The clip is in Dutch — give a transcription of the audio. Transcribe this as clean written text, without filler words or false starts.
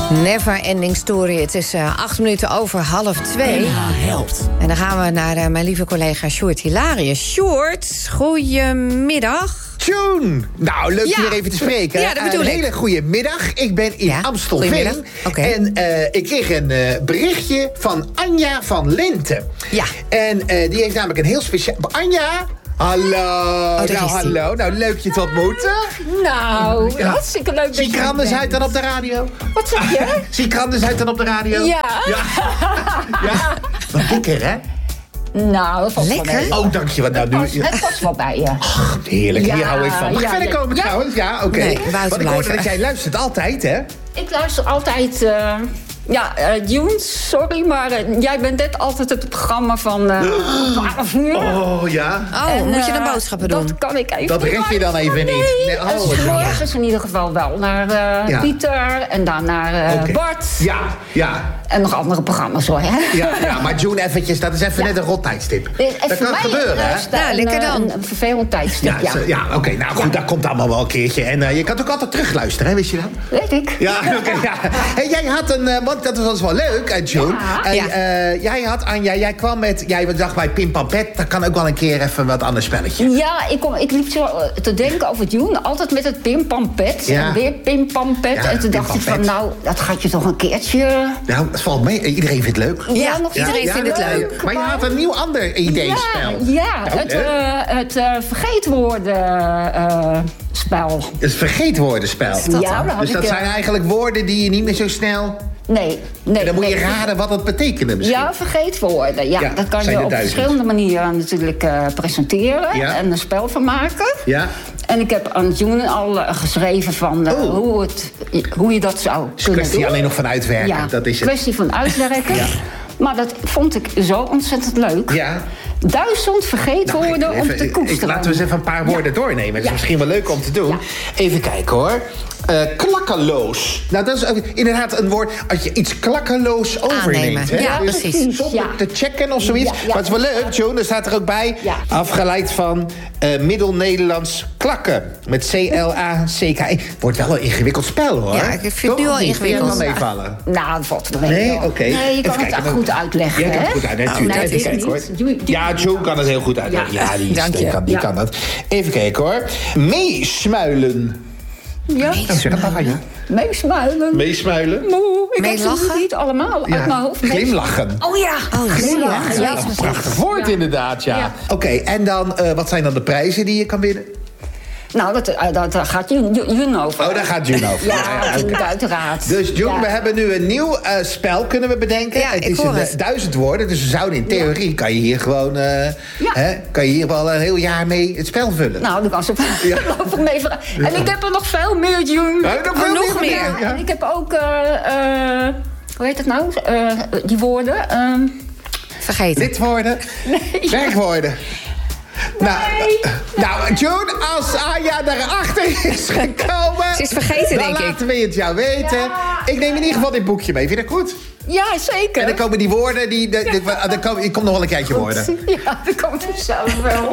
Never Ending Story. Het is 8 minuten over 1:30. Helpt. En dan gaan we naar mijn lieve collega Sjoerd Hilarius. Sjoerd, goedemiddag. Tjoen! Nou, leuk je weer even te spreken. Ja, dat bedoel ik. Een hele goede middag. Ik ben in Amstelveen. Okay. En ik kreeg een berichtje van Anja van Lente. Ja. En die heeft namelijk een heel speciaal... Anja? Hallo. Hallo. Nou, leuk je te ontmoeten. Nou, hartstikke leuk. Zie Kranders uit dan op de radio? Wat zeg je? Zie Kranders uit dan op de radio? Ja. Ja. Wat lekker, hè? Nou, dat was lekker. wel mee. Oh, dank je. Wat nou nu? Het was wel bij je. Ach, heerlijk. Hier hou ik van. Mag ik verder komen trouwens? Ja, oké. Nee, buiten Want ik hoorde blijven. dat jij luistert altijd, hè? Ik luister altijd... Junes, sorry, maar jij bent net altijd het programma van 12 uur. Oh, ja. Oh, moet je dan boodschappen doen? Dat kan ik even Dat red je dan even niet. Nee, Dus morgen in ieder geval wel naar Pieter en dan naar Bart. Ja. En nog andere programma's hoor, hè? Ja, maar June eventjes, dat is even net een rot tijdstip. Dat kan gebeuren, hè? Ja, lekker dan. Een vervelend tijdstip, Ja, oké, nou goed, dat komt allemaal wel een keertje. En je kan het ook altijd terugluisteren, hè, wist je dat? Weet ik. Ja, oké, ja. Hey, jij had een, want dat was wel leuk, June. Jij kwam met, jij dacht bij Pim Pam Pet, dat kan ook wel een keer even wat ander spelletje. Ja, ik liep zo te denken over June. Altijd met het Pim Pam Pet. Ja. En weer Pim Pam Pet. Ja, en toen Pim dacht ik Pam van, Pet. nou, dat gaat je toch een keertje... Nou, het valt mee. Iedereen vindt het leuk. Ja, nog iedereen steeds vindt het leuk. Maar je had een nieuw ander idee-spel. Ja, Nou, het vergeetwoorden spel. Het vergeetwoordenspel. Ja, Dus dat zijn eigenlijk woorden die je niet meer zo snel... Nee. En dan moet je raden wat het betekende misschien. Ja, vergeetwoorden. Ja, Ja, dat kan zijn je er op 1000. verschillende manieren natuurlijk presenteren. Ja. En een spel van maken. Ja. En ik heb aan June al geschreven van hoe je dat zou Het is een kunnen kwestie doen. alleen nog van uitwerken. Ja, Dat is het. kwestie van uitwerken. Ja. Maar dat vond ik zo ontzettend leuk. Ja. 1000 vergeetwoorden Nou, om te koesteren. laten we eens even een paar woorden doornemen. Dat is misschien wel leuk om te doen. Ja. Even kijken hoor. Klakkeloos. Nou, dat is ook inderdaad een woord... als je iets klakkeloos overneemt. Hè? Ja, Dus precies. zonder te checken of zoiets. Ja. Maar het is wel leuk, Joan. Er staat er ook bij. Ja. Afgeleid van Middel-Nederlands klakken. Met C-L-A-C-K-E. Wordt wel een ingewikkeld spel, hoor. Ja, ik vind het Toch? nu al Niet? ingewikkeld. Vind je wel meevallen? Nou, dat valt wel mee. Nee? hoor. Oké. Nee, je Even kan het kijken. goed uitleggen, Ja, ik kan het hè? goed uitleggen. Natuurlijk. nee, Even ik kijken, hoor. niet. Ja, Joan kan het heel goed uitleggen. Ja. Ja, Dank je. die kan dat. Even kijken, hoor. Meesmuilen. Ja, Zeg dat maar, ja. meesmuilen. Meesmuilen. Moe, ik heb Meelachen? ze niet allemaal uit mijn hoofd. Glimlachen. Oh ja, glimlachen. Dat is een prachtig woord inderdaad, ja. Ja. Oké, en dan, wat zijn dan de prijzen die je kan winnen? Nou, dat gaat June over. Oh, daar gaat June over. Ja, oké. uiteraard. Dus June, Ja. we hebben nu een nieuw spel, kunnen we bedenken. Ja, het ik is hoor een het. 1000 woorden, dus we zouden in theorie... kan je hier gewoon kan je hier wel een heel jaar mee het spel vullen. Nou, dan kan ze over mee vragen. En ik heb er nog veel meer, June. Nou, nog veel nog meer. Ja. En ik heb ook, hoe heet het nou? Die woorden. Vergeten. Lidwoorden, werkwoorden. Nou, June, als Anja daarachter is gekomen... Ze is vergeten, dan denk ik. laten we het jou weten. Ja. Ik neem in ieder geval dit boekje mee. Vind je dat goed? Ja, zeker. En dan komen die woorden... die komt nog wel een keertje woorden. Ja, dat komt er zelf wel.